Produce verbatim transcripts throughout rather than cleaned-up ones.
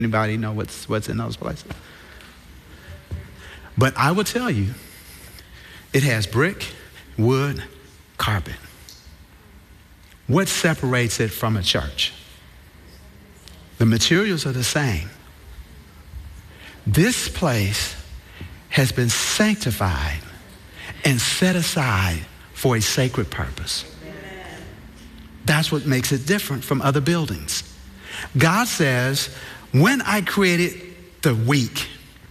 Anybody know what's, what's in those places? But I will tell you, it has brick, wood, carpet. What separates it from a church? The materials are the same. This place has been sanctified and set aside for a sacred purpose. That's what makes it different from other buildings. God says, when I created the week,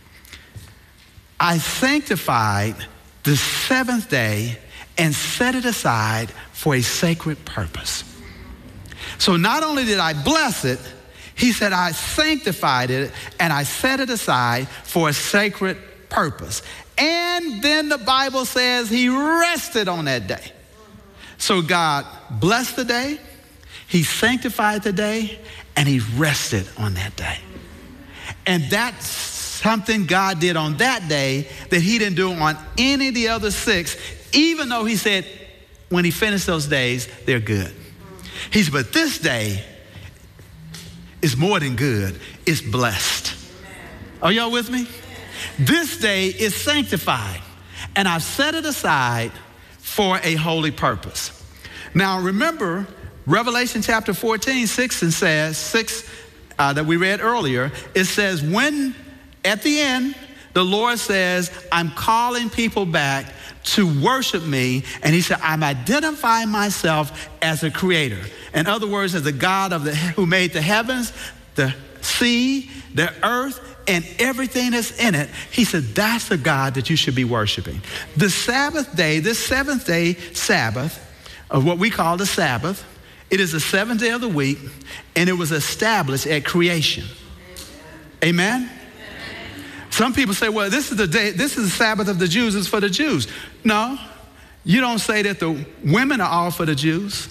I sanctified the seventh day and set it aside for a sacred purpose. So not only did I bless it, he said I sanctified it and I set it aside for a sacred purpose. And then the Bible says he rested on that day. So God blessed the day, he sanctified the day, and he rested on that day. And that's something God did on that day that he didn't do on any of the other six, even though he said when he finished those days, they're good. He said, but this day is more than good, it's blessed. Are y'all with me? This day is sanctified, and I've set it aside for a holy purpose. Now remember, Revelation chapter fourteen, six and says, six uh, that we read earlier, it says, when at the end, the Lord says, I'm calling people back to worship me. And he said, I'm identifying myself as a creator. In other words, as the God of the who made the heavens, the sea, the earth, and everything that's in it. He said, that's the God that you should be worshiping. The Sabbath day, this seventh day Sabbath, of what we call the Sabbath, it is the seventh day of the week, and it was established at creation. Amen? Amen? Some people say, well, this is the day, this is the Sabbath of the Jews, it's for the Jews. No, you don't say that the women are all for the Jews.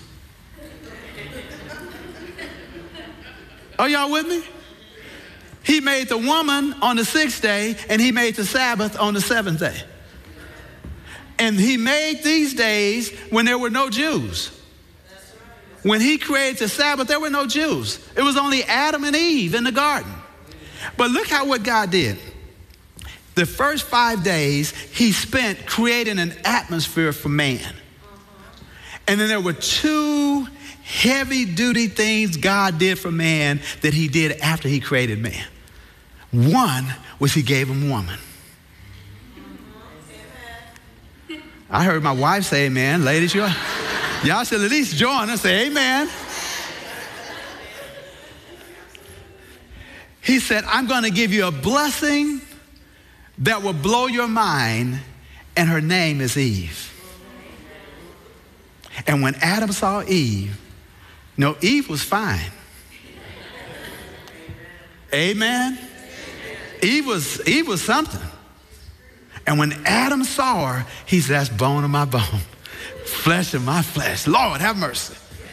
Are y'all with me? He made the woman on the sixth day, and he made the Sabbath on the seventh day. And he made these days when there were no Jews. When he created the Sabbath, there were no Jews. It was only Adam and Eve in the garden. But look how what God did. The first five days, he spent creating an atmosphere for man. And then there were two heavy-duty things God did for man that he did after he created man. One was he gave him woman. I heard my wife say amen. Ladies, y'all, y'all should at least join us. Say amen. He said, I'm going to give you a blessing that will blow your mind, and her name is Eve. And when Adam saw Eve, no, Eve was fine. Amen. Eve was, Eve was something. And when Adam saw her, he said, that's bone of my bone, flesh of my flesh. Lord, have mercy.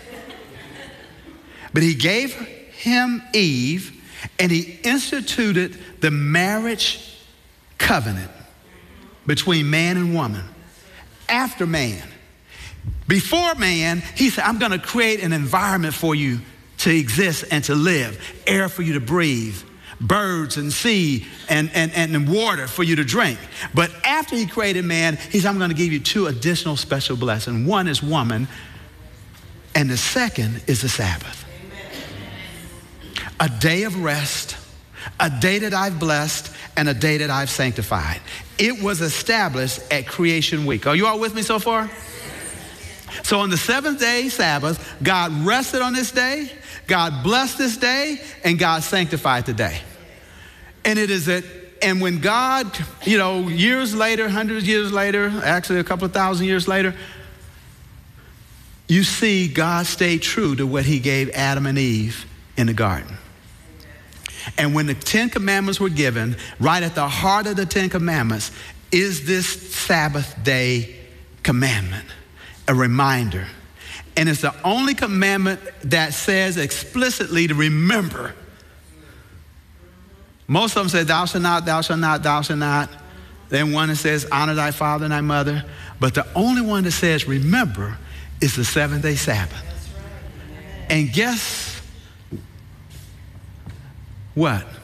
But he gave him Eve, and he instituted the marriage covenant between man and woman. After man. Before man, he said, I'm going to create an environment for you to exist and to live, air for you to breathe, birds and sea and, and, and water for you to drink. But after he created man, he said, I'm going to give you two additional special blessings. One is woman, and the second is the Sabbath. Amen. A day of rest, a day that I've blessed, and a day that I've sanctified. It was established at creation week. Are you all with me so far? So on the seventh day Sabbath, God rested on this day, God blessed this day, and God sanctified the day. And it is that, and when God, you know, years later, hundreds of years later, actually a couple of thousand years later, you see God stayed true to what he gave Adam and Eve in the garden. And when the Ten Commandments were given, right at the heart of the Ten Commandments is this Sabbath day commandment, a reminder. And it's the only commandment that says explicitly to remember. Most of them say, thou shalt not, thou shalt not, thou shalt not. Then one that says, honor thy father and thy mother. But the only one that says, remember, is the seventh day Sabbath. And guess what?